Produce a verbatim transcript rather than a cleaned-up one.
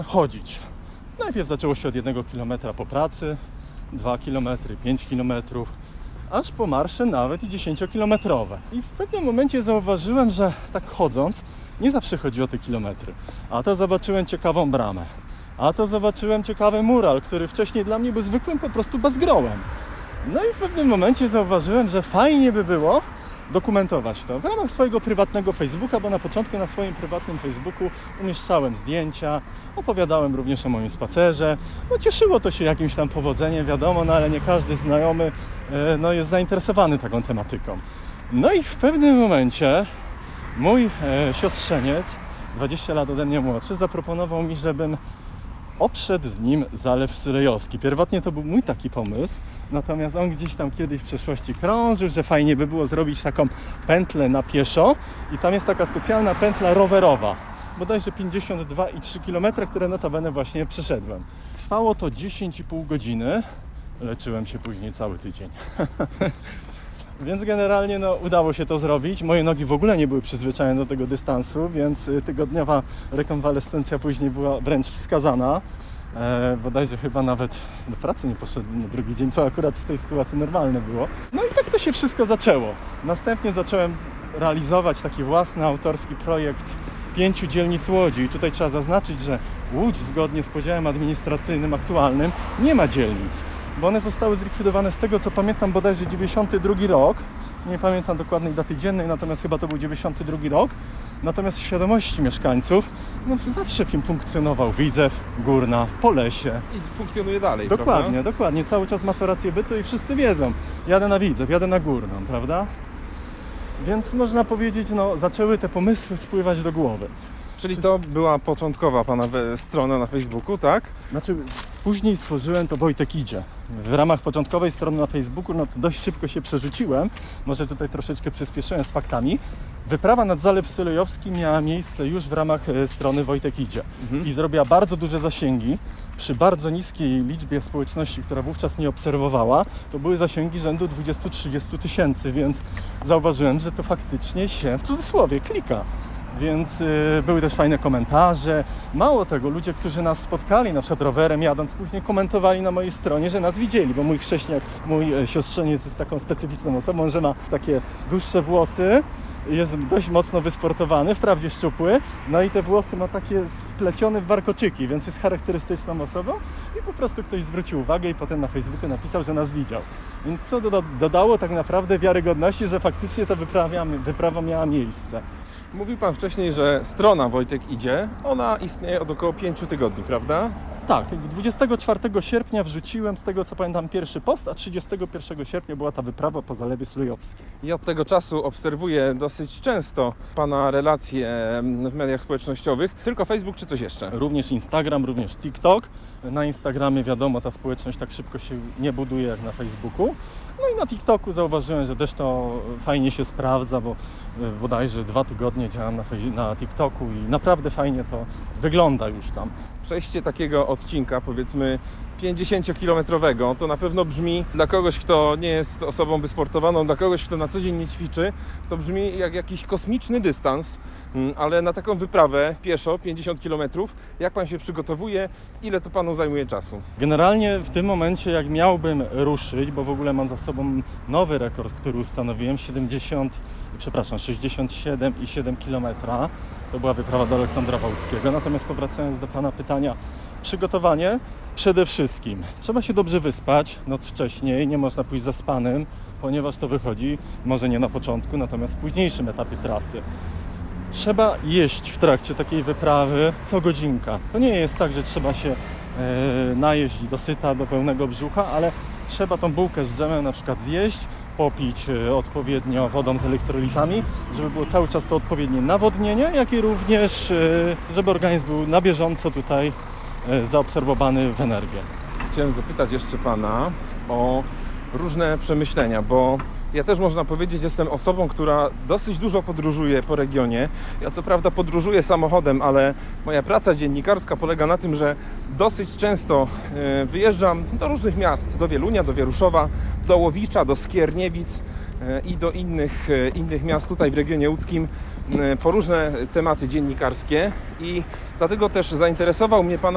chodzić. Najpierw zaczęło się od jednego kilometra po pracy, dwa kilometry, pięć kilometrów, aż po marsze nawet i dziesięciokilometrowe. I w pewnym momencie zauważyłem, że tak chodząc, nie zawsze chodzi o te kilometry. A to zobaczyłem ciekawą bramę. A to zobaczyłem ciekawy mural, który wcześniej dla mnie był zwykłym po prostu bazgrołem. No i w pewnym momencie zauważyłem, że fajnie by było dokumentować to w ramach swojego prywatnego Facebooka, bo na początku na swoim prywatnym Facebooku umieszczałem zdjęcia, opowiadałem również o moim spacerze. No cieszyło to się jakimś tam powodzeniem, wiadomo, no ale nie każdy znajomy no, jest zainteresowany taką tematyką. No i w pewnym momencie mój e, siostrzeniec, dwadzieścia lat ode mnie młodszy, zaproponował mi, żebym obszedł z nim Zalew Sulejowski. Pierwotnie to był mój taki pomysł, natomiast on gdzieś tam kiedyś w przeszłości krążył, że fajnie by było zrobić taką pętlę na pieszo i tam jest taka specjalna pętla rowerowa, bodajże pięćdziesiąt dwa i trzy kilometry, które notabene właśnie przeszedłem. Trwało to dziesięć i pół godziny, leczyłem się później cały tydzień. Więc generalnie no, udało się to zrobić. Moje nogi w ogóle nie były przyzwyczajone do tego dystansu, więc tygodniowa rekonwalescencja później była wręcz wskazana. E, bodajże chyba nawet do pracy nie poszedłem na drugi dzień, co akurat w tej sytuacji normalne było. No i tak to się wszystko zaczęło. Następnie zacząłem realizować taki własny autorski projekt pięciu dzielnic Łodzi. I tutaj trzeba zaznaczyć, że Łódź zgodnie z podziałem administracyjnym aktualnym nie ma dzielnic, bo one zostały zlikwidowane z tego, co pamiętam, bodajże dziewięćdziesiąty drugi rok. Nie pamiętam dokładnej daty dziennej, natomiast chyba to był dziewięćdziesiąty drugi rok. Natomiast w świadomości mieszkańców no, zawsze film funkcjonował Widzew, Górna, Polesie. I funkcjonuje dalej, Dokładnie, prawda? dokładnie. Cały czas ma to rację bytu i wszyscy wiedzą. Jadę na Widzew, jadę na Górną, prawda? Więc można powiedzieć, no zaczęły te pomysły spływać do głowy. Czyli to była początkowa pana strona na Facebooku, tak? Znaczy, później stworzyłem to Wojtek Idzie. W ramach początkowej strony na Facebooku, no to dość szybko się przerzuciłem. Może tutaj troszeczkę przyspieszyłem z faktami. Wyprawa nad Zalew Sulejowski miała miejsce już w ramach strony Wojtek Idzie. Mhm. I zrobiła bardzo duże zasięgi. Przy bardzo niskiej liczbie społeczności, która wówczas mnie obserwowała, to były zasięgi rzędu dwadzieścia do trzydziestu tysięcy, więc zauważyłem, że to faktycznie się, w cudzysłowie, klika. Więc y, były też fajne komentarze. Mało tego, ludzie, którzy nas spotkali, na przykład rowerem jadąc, później komentowali na mojej stronie, że nas widzieli, bo mój chrześniak, mój e, siostrzeniec jest taką specyficzną osobą, że ma takie dłuższe włosy, jest dość mocno wysportowany, wprawdzie szczupły, no i te włosy ma takie splecione w warkoczyki, więc jest charakterystyczną osobą i po prostu ktoś zwrócił uwagę i potem na Facebooku napisał, że nas widział. Więc co do, dodało tak naprawdę wiarygodności, że faktycznie ta wyprawa, wyprawa miała miejsce. Mówił pan wcześniej, że strona Wojtek Idzie, ona istnieje od około pięciu tygodni, prawda? Tak, dwudziestego czwartego sierpnia wrzuciłem, z tego co pamiętam, pierwszy post, a trzydziestego pierwszego sierpnia była ta wyprawa po Zalewie Sulejowskim. Ja od tego czasu obserwuję dosyć często pana relacje w mediach społecznościowych. Tylko Facebook czy coś jeszcze? Również Instagram, również TikTok. Na Instagramie wiadomo, ta społeczność tak szybko się nie buduje jak na Facebooku. No i na TikToku zauważyłem, że też to fajnie się sprawdza, bo bodajże dwa tygodnie działam na, na TikToku i naprawdę fajnie to wygląda już tam. Przejście takiego odcinka, powiedzmy pięćdziesięciokilometrowego, to na pewno brzmi dla kogoś, kto nie jest osobą wysportowaną, dla kogoś, kto na co dzień nie ćwiczy, to brzmi jak jakiś kosmiczny dystans, ale na taką wyprawę pieszo, pięćdziesiąt kilometrów, jak pan się przygotowuje, ile to panu zajmuje czasu? Generalnie w tym momencie, jak miałbym ruszyć, bo w ogóle mam za sobą nowy rekord, który ustanowiłem, siedemdziesiąt, przepraszam, sześćdziesiąt siedem i siedem kilometra. To była wyprawa do Aleksandra Wałckiego. Natomiast powracając do pana pytania, przygotowanie przede wszystkim. Trzeba się dobrze wyspać noc wcześniej, nie można pójść zaspanym, ponieważ to wychodzi może nie na początku, natomiast w późniejszym etapie trasy. Trzeba jeść w trakcie takiej wyprawy co godzinka. To nie jest tak, że trzeba się e, najeść dosyta do pełnego brzucha, ale trzeba tą bułkę z dżemem na przykład zjeść, popić e, odpowiednio wodą z elektrolitami, żeby było cały czas to odpowiednie nawodnienie, jak i również, e, żeby organizm był na bieżąco tutaj e, zaobserwowany w energię. Chciałem zapytać jeszcze pana o różne przemyślenia, bo ja też można powiedzieć, jestem osobą, która dosyć dużo podróżuje po regionie. Ja co prawda podróżuję samochodem, ale moja praca dziennikarska polega na tym, że dosyć często wyjeżdżam do różnych miast, do Wielunia, do Wieruszowa, do Łowicza, do Skierniewic i do innych, innych miast tutaj w regionie łódzkim po różne tematy dziennikarskie i dlatego też zainteresował mnie pana